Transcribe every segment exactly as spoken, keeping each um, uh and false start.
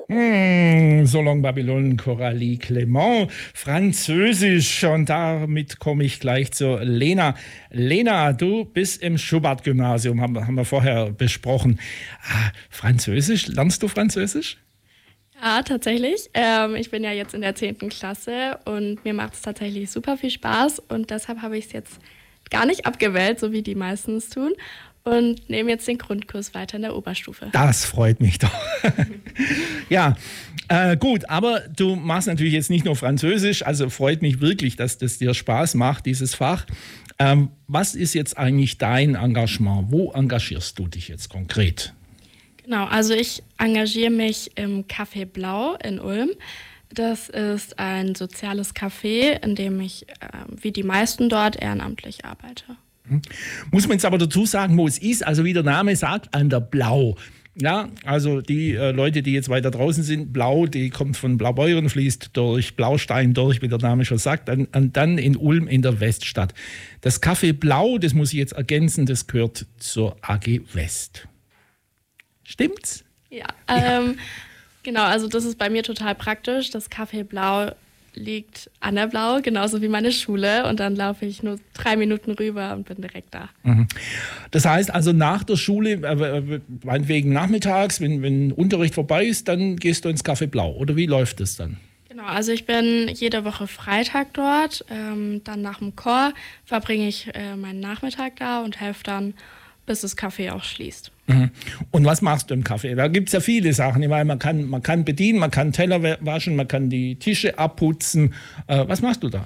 Hm, Solon Babylon, Coralie Clement, Französisch. Und damit komme ich gleich zu Lena. Lena, du bist im Schubert-Gymnasium, haben, haben wir vorher besprochen. Ah, Französisch, lernst du Französisch? Ja, tatsächlich. Ähm, ich bin ja jetzt in der zehnten Klasse und mir macht es tatsächlich super viel Spaß. Und deshalb habe ich es jetzt gar nicht abgewählt, so wie die meisten es tun. Und nehme jetzt den Grundkurs weiter in der Oberstufe. Das freut mich doch. Ja, äh, gut, aber du machst natürlich jetzt nicht nur Französisch, also freut mich wirklich, dass das dir Spaß macht, dieses Fach. Ähm, was ist jetzt eigentlich dein Engagement? Wo engagierst du dich jetzt konkret? Genau, also ich engagiere mich im Café Blau in Ulm. Das ist ein soziales Café, in dem ich, äh, wie die meisten dort, ehrenamtlich arbeite. Muss man jetzt aber dazu sagen, wo es ist, also wie der Name sagt, an der Blau. Ja, also die äh, Leute, die jetzt weiter draußen sind, Blau, die kommt von Blaubeuren, fließt durch Blaustein durch, wie der Name schon sagt, und, und dann in Ulm in der Weststadt. Das Café Blau, das muss ich jetzt ergänzen, das gehört zur A G West. Stimmt's? Ja, ähm, genau, also das ist bei mir total praktisch. Das Café Blau liegt an der Blau, genauso wie meine Schule. Und dann laufe ich nur drei Minuten rüber und bin direkt da. Mhm. Das heißt also nach der Schule, äh, meinetwegen nachmittags, wenn, wenn Unterricht vorbei ist, dann gehst du ins Café Blau. Oder wie läuft das dann? Genau, also ich bin jede Woche Freitag dort. Ähm, dann nach dem Chor verbringe ich äh, meinen Nachmittag da und helfe dann, bis das Café auch schließt. Mhm. Und was machst du im Café? Da gibt es ja viele Sachen. Ich meine, man kann, man kann bedienen, man kann Teller waschen, man kann die Tische abputzen. Äh, was machst du da?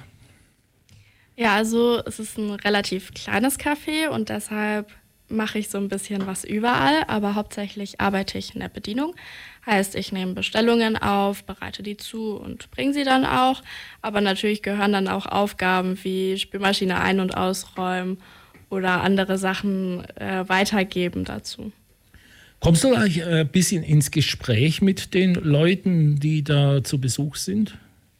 Ja, also es ist ein relativ kleines Café und deshalb mache ich so ein bisschen was überall, aber hauptsächlich arbeite ich in der Bedienung. Heißt, ich nehme Bestellungen auf, bereite die zu und bringe sie dann auch. Aber natürlich gehören dann auch Aufgaben wie Spülmaschine ein- und ausräumen oder andere Sachen äh, weitergeben dazu. Kommst du gleich ein äh, bisschen ins Gespräch mit den Leuten, die da zu Besuch sind?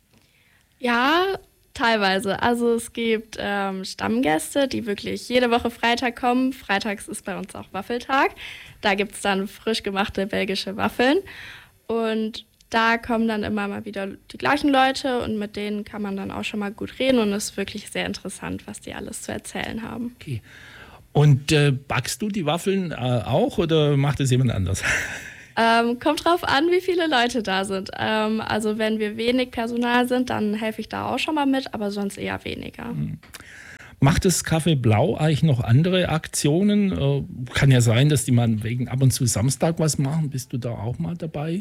Ja, teilweise. Also es gibt ähm, Stammgäste, die wirklich jede Woche Freitag kommen. Freitags ist bei uns auch Waffeltag. Da gibt es dann frisch gemachte belgische Waffeln. Und da kommen dann immer mal wieder die gleichen Leute und mit denen kann man dann auch schon mal gut reden und es ist wirklich sehr interessant, was die alles zu erzählen haben. Okay. Und äh, backst du die Waffeln äh, auch oder macht es jemand anders? Ähm, kommt drauf an, wie viele Leute da sind. Ähm, also wenn wir wenig Personal sind, dann helfe ich da auch schon mal mit, aber sonst eher weniger. Hm. Macht das Café Blau eigentlich noch andere Aktionen? Äh, kann ja sein, dass die mal wegen ab und zu Samstag was machen. Bist du da auch mal dabei?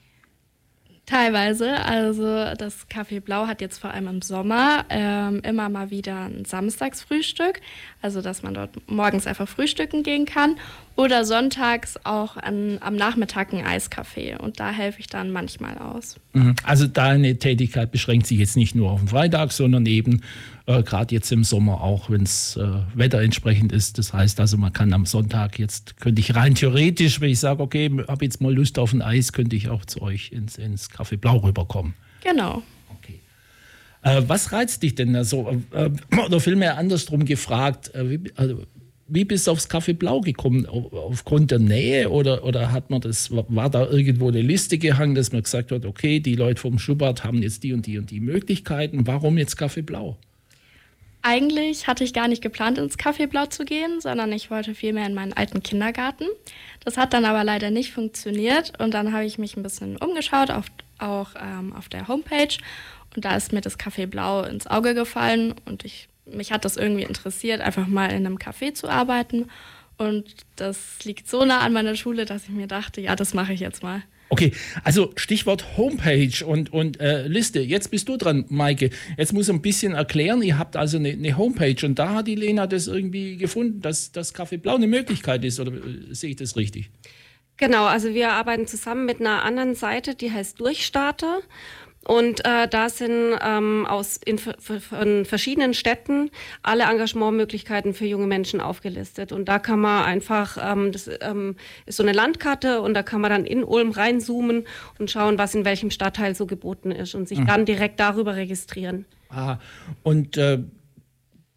Teilweise, also das Café Blau hat jetzt vor allem im Sommer ähm, immer mal wieder ein Samstagsfrühstück, also dass man dort morgens einfach frühstücken gehen kann oder sonntags auch an, am Nachmittag ein Eiscafé und da helfe ich dann manchmal aus. Also deine Tätigkeit beschränkt sich jetzt nicht nur auf den Freitag, sondern eben äh, gerade jetzt im Sommer auch, wenn das äh, Wetter entsprechend ist. Das heißt also, man kann am Sonntag jetzt, könnte ich rein theoretisch, wenn ich sage, okay, habe jetzt mal Lust auf ein Eis, könnte ich auch zu euch ins, ins Café Blau rüberkommen. Genau. Okay. Äh, was reizt dich denn da so? Äh, oder vielmehr andersrum gefragt, äh, wie, also, wie bist du aufs Café Blau gekommen? Aufgrund der Nähe oder, oder hat man das, war da irgendwo eine Liste gehangen, dass man gesagt hat, okay, die Leute vom Schubert haben jetzt die und die und die Möglichkeiten, warum jetzt Café Blau? Eigentlich hatte ich gar nicht geplant, ins Café Blau zu gehen, sondern ich wollte vielmehr in meinen alten Kindergarten. Das hat dann aber leider nicht funktioniert und dann habe ich mich ein bisschen umgeschaut, auf, auch ähm, auf der Homepage und da ist mir das Café Blau ins Auge gefallen und ich mich hat das irgendwie interessiert, einfach mal in einem Café zu arbeiten. Und das liegt so nah an meiner Schule, dass ich mir dachte, ja, das mache ich jetzt mal. Okay, also Stichwort Homepage und, und äh, Liste. Jetzt bist du dran, Maike. Jetzt muss ich ein bisschen erklären. Ihr habt also eine, eine Homepage und da hat die Lena das irgendwie gefunden, dass das Café Blau eine Möglichkeit ist. Oder äh, sehe ich das richtig? Genau, also wir arbeiten zusammen mit einer anderen Seite, die heißt Durchstarter. Und äh, da sind ähm, aus in, von verschiedenen Städten alle Engagementmöglichkeiten für junge Menschen aufgelistet. Und da kann man einfach, ähm, das ähm, ist so eine Landkarte und da kann man dann in Ulm reinzoomen und schauen, was in welchem Stadtteil so geboten ist und sich mhm. dann direkt darüber registrieren. Ah, und äh,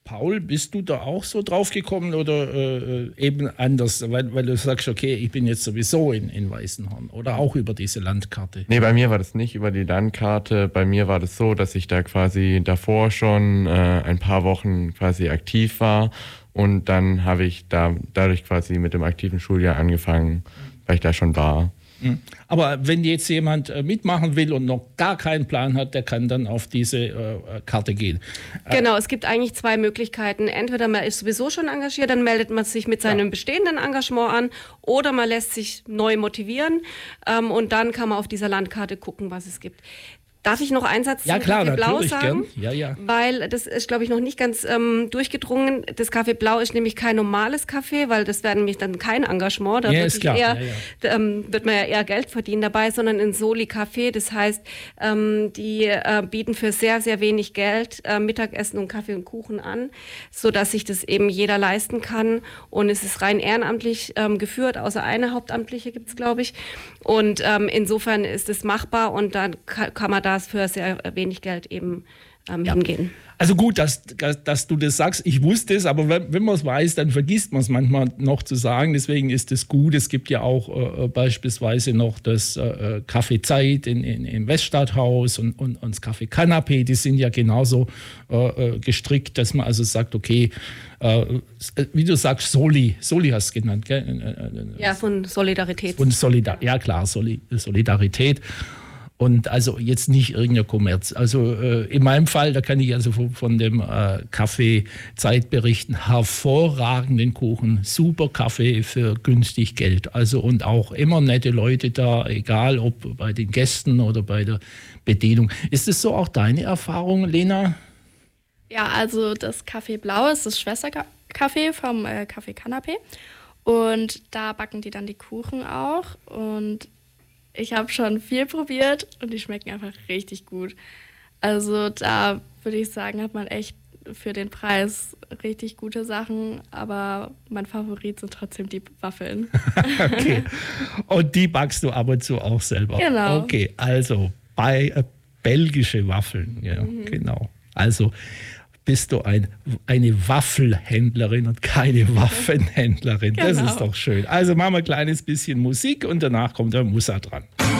Paul, bist du da auch so drauf gekommen oder äh, eben anders, weil, weil du sagst, okay, ich bin jetzt sowieso in, in Weißenhorn oder auch über diese Landkarte? Nee, bei mir war das nicht über die Landkarte. Bei mir war das so, dass ich da quasi davor schon äh, ein paar Wochen quasi aktiv war und dann habe ich da dadurch quasi mit dem aktiven Schuljahr angefangen, weil ich da schon war. Aber wenn jetzt jemand äh, mitmachen will und noch gar keinen Plan hat, der kann dann auf diese äh, Karte gehen. Genau, es gibt eigentlich zwei Möglichkeiten. Entweder man ist sowieso schon engagiert, dann meldet man sich mit seinem ja. bestehenden Engagement an, oder man lässt sich neu motivieren ähm, und dann kann man auf dieser Landkarte gucken, was es gibt. Darf ich noch einen Satz ja, zum klar, Kaffee Blau sagen? Gern. Ja, ja. Weil das ist, glaube ich, noch nicht ganz ähm, durchgedrungen. Das Kaffee Blau ist nämlich kein normales Kaffee, weil das wäre nämlich dann kein Engagement. Da ja, wird, ist klar. Eher, ja, ja. Da, ähm, wird man ja eher Geld verdienen dabei, sondern ein Soli-Café. Das heißt, ähm, die äh, bieten für sehr, sehr wenig Geld äh, Mittagessen und Kaffee und Kuchen an, sodass sich das eben jeder leisten kann. Und es ist rein ehrenamtlich ähm, geführt, außer eine Hauptamtliche gibt es, glaube ich. Und ähm, insofern ist es machbar und dann kann, kann man das für sehr wenig Geld eben ähm, ja. hingehen. Also gut, dass, dass du das sagst. Ich wusste es, aber wenn, wenn man es weiß, dann vergisst man es manchmal noch zu sagen. Deswegen ist es gut. Es gibt ja auch äh, beispielsweise noch das äh, Café Zeit in, in, im Weststadthaus und, und, und das Café Canapé. Die sind ja genauso äh, gestrickt, dass man also sagt, okay, äh, wie du sagst, Soli. Soli hast du genannt, gell? Ja, von Solidarität. Von Solidar- ja klar, Soli- Solidarität. Und also jetzt nicht irgendein Kommerz. Also äh, in meinem Fall, da kann ich also von, von dem äh, Kaffee Zeit berichten, hervorragenden Kuchen, super Kaffee für günstig Geld. Also und auch immer nette Leute da, egal ob bei den Gästen oder bei der Bedienung. Ist es so auch deine Erfahrung, Lena? Ja, also das Café Blau ist das Schwestercafé vom äh, Café Canapé. Und da backen die dann die Kuchen auch. Und ich habe schon viel probiert und die schmecken einfach richtig gut. Also da würde ich sagen, hat man echt für den Preis richtig gute Sachen, aber mein Favorit sind trotzdem die Waffeln. Okay. Und die backst du ab und zu auch selber? Genau. Okay, also bei äh, belgische Waffeln, ja, mhm. genau. Also bist du ein, eine Waffelhändlerin und keine Waffenhändlerin. Genau. Das ist doch schön. Also machen wir ein kleines bisschen Musik und danach kommt der Musa dran.